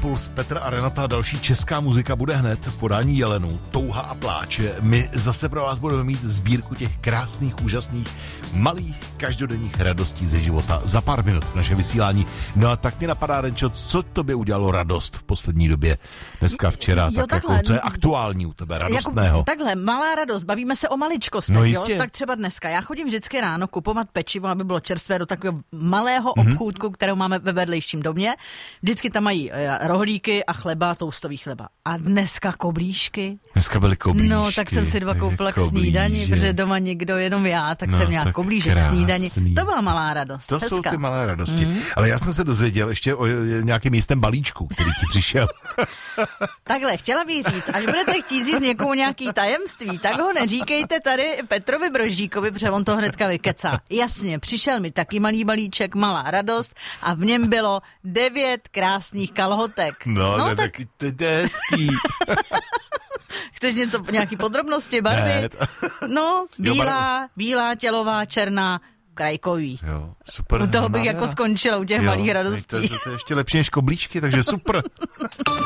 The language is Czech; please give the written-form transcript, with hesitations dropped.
Impuls, Petr a Renata, další česká muzika bude hned v podání Jelenů, Touha a pláč. My zase pro vás budeme mít sbírku těch krásných, úžasných, malých, každodenních radostí ze života za pár minut v našem vysílání. No a tak mě napadá, Renčo, co tobě udělalo radost v poslední době? Dneska, včera, tak takhle, jako, co je aktuální u tebe radostného? Jako, takhle, malá radost, bavíme se o maličkostech, no jo? Tak třeba dneska. Já chodím vždycky ráno kupovat pečivo, aby bylo čerstvé, do takového malého obchůdku, kterou máme ve vedlejším domě. Vždycky tam mají rohlíky a chleba, toustový chleba. A dneska koblížky. Dneska byly koblížky. No, tak jsem si 2 koupila k snídani, protože doma nikdo, jenom já, tak jsem měla koblížek k snídani. To byla malá radost. To jsou ty malé radosti. Ale já jsem se dozvěděl ještě o nějakém jistém balíčku, který ti přišel. Takhle, chtěla bych říct, až budete chtít říct někomu nějaký tajemství, tak ho neříkejte tady Petrovi Brožíkovi, protože on to hnedka vykecá. Jasně, přišel mi taky malý balíček, malá radost a v něm bylo 9 krásných kalhotek. No tak to je hezký. Chceš nějaký podrobnosti, barvy? Ne. No, bílá, tělová, černá, krajkový. Jo, super. U toho bych jako skončila u těch malých radostí. To je ještě lepší než koblíčky, takže super.